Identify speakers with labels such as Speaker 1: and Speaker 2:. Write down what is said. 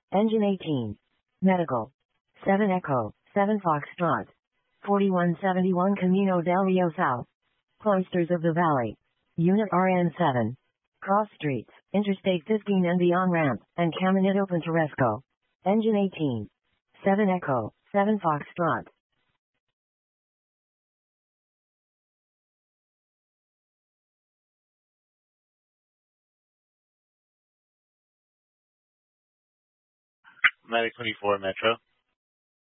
Speaker 1: Engine 18. Medical. 7 Echo, 7 Foxtrot. 4171 Camino del Rio South. Cloisters of the Valley. Unit RN7. Cross streets, Interstate 15 and the on-ramp, and Caminito Pintoresco. Engine 18. 7 Echo, 7 Foxtrot.
Speaker 2: Medic 24 Metro.